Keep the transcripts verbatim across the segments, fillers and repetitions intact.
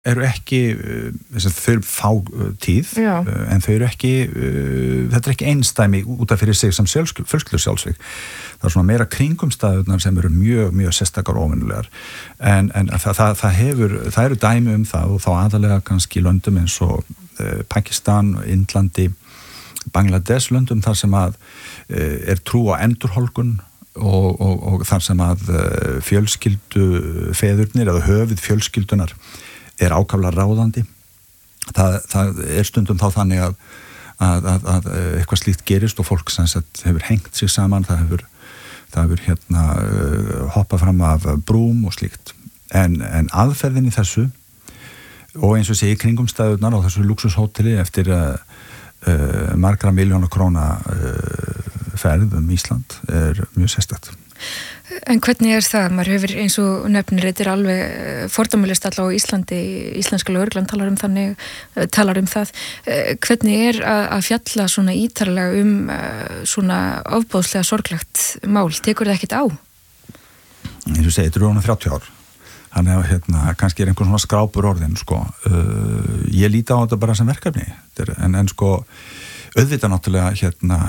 eru ekki, þau eru fá tíð, Já. en þau eru ekki, þetta er ekki einstæmi út af fyrir sig sem fjölskyldu sjálfsvík. Það er svona meira kringumstæðunar sem eru mjög, mjög sérstakar ofinlegar. En, en það, það, það hefur, það eru dæmi um það og þá aðalega kannski löndum eins og Pakistan, Indlandi, Bangladesh löndum þar sem að er trú á endurhólkun og, og, og þar sem að fjölskyldu feðurnir eða höfuð fjölskyldunar er ákaflega ráðandi. Það, það er stundum þá þannig að, að, að, að eitthvað slíkt gerist og fólk sem sagt hefur hengt sig saman, það hefur, það hefur hérna, hoppað fram af brúm og slíkt. En, en aðferðin í þessu og eins og sé í kringumstæðurnar á þessu luxushóteli eftir uh, uh, margra miljóna króna uh, ferð um Ísland er mjög sérstakt. En hvernig er það? Maður hefur eins og nefnir, þetta er alveg fordómulist allá á Íslandi, íslenska lögreglan talar um þannig, talar um það. Hvernig er að, að fjalla svona ítarlega um svona ofbóðslega sorglegt mál? Tekur það ekkert á? Eins og segi, þetta er rúna þrjátíu ár. Þannig að hérna, kannski er einhvern svona skrápur orðin, sko. Uh, ég líti á þetta bara sem verkefni. Er, en, en sko, auðvitað náttúrulega hérna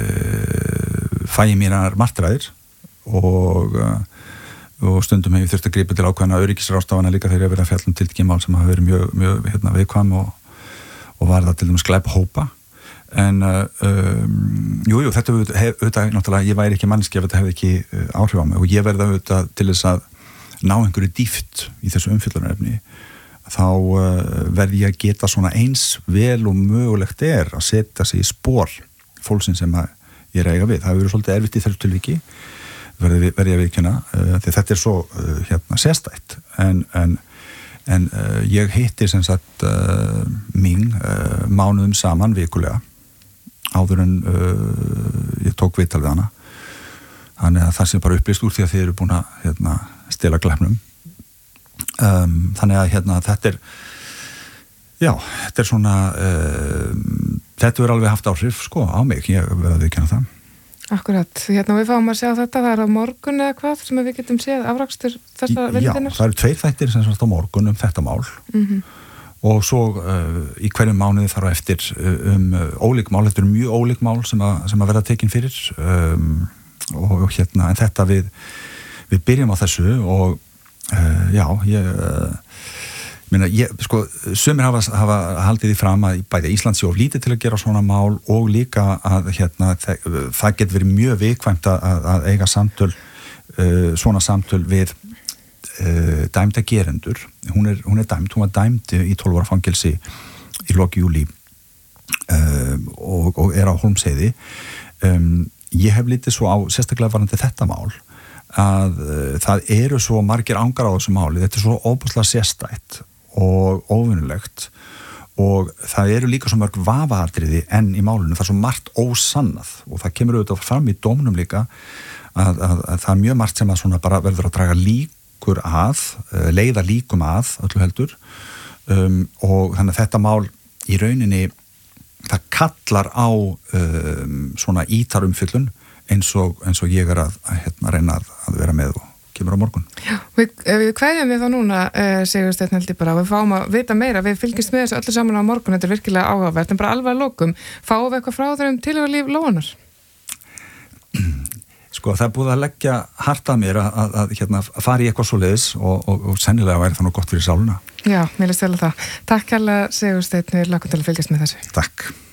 uh, fæ ég mér martræðir og, og stundum hefur þurft að grípa til ákveðna öryggisráðstafana líka þegar ég hef verið að fjalla um tiltekið mál sem hafa verið mjög, mjög hérna, viðkvæm og, og var það til dæmis glæpahópa. En um, jú, jú, þetta hef, auðvitað, náttúrulega, ég væri ekki mannski ef þetta hefði ekki uh, áhrif á mig og ég verði auðvitað til þess að ná einhverju dýft í þessu umfjöllunarefni, þá uh, verði ég að geta svona eins vel og mögulegt er að setja sig í spor fólksinn sem að ég er að eiga við. Það hefur verið svolítið erfitt í þessu tilviki, verði, verði ég að viðkynna, uh, því þetta er svo uh, hérna sérstætt, en, en, en uh, ég hitti sem sagt uh, mín uh, mánuðum saman vikulega, áður en uh, ég tók viðtal við hana. Þannig að það sem bara upplýst úr því að þið eru búin að hérna, stela glæpnum. Um, þannig að hérna, þetta er já, þetta er svona um, þetta er alveg haft áhrif sko, á mig, ég verði að viðurkenna það. Akkurat, hérna við fáum að sjá þetta, það er á morgun eða hvað sem við getum séð afrakstur þessa vinnuðinnar? Já, það eru tveir þættir sem sagt á morgun um þetta mál. Mm-hmm. Og svo uh, í hverjum mánuði þarf á eftir um uh, ólík mál, þetta eru mjög ólík mál sem að, sem að verða tekin fyrir um, og, og hérna, en þetta við við byrjum á þessu og uh, já, ég uh, minna, ég, sko, sumir hafa, hafa haldið því fram að bæði Ísland sé of lítið til að gera svona mál og líka að hérna, það, það getur verið mjög vikvæmt að, að eiga samtöl uh, svona samtöl við uh, dæmda gerendur. Hún er, hún er dæmd, hún var dæmd í tólf ára fangelsi í lok júlí uh, og, og er á Hólmsheiði. Um, ég hef litið svo á, sérstaklega varðandi þetta mál, að uh, það eru svo margir angar á þessu máli, þetta er svo óbúslega sérstætt og óvinnulegt og það eru líka svo mörg vafaatriði enn í málinu, það er svo margt ósannað og það kemur auðvitað fram í dómnum líka að, að, að það er mjög margt sem að svona bara verður að draga líkur að, leiða líkum að öllu heldur um, og þannig að þetta mál í rauninni það kallar á um, svona ítarumfyllun eins og, eins og ég er að, að hérna, reyna að, að vera með og kemur á morgun. Já, við, við kveðjum við þá núna, uh, segjum Steinn Helgi bara, við fáum að vita meira, við fylgjumst með þessu öllu saman á morgun, þetta er virkilega áhugavert, en bara alveg að lokum, fáum við eitthvað frá þér um tilhugalíf Lóunar? Sko, það er búið að leggja hart að mér að, að, að hérna, fara í eitthvað svoleiðis og, og, og sennilega væri það nú gott fyrir sáluna. Já, mér líst vel að það. Takk hérlega, segjum Steinn, við lakum til að fylgjast með þessu. Takk.